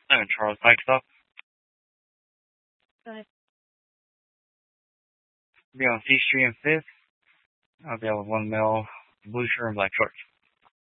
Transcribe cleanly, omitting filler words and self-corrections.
Charles Bike Stop. Go ahead. Be on C Street and 5th. I'll be out with one male, blue shirt and black shorts.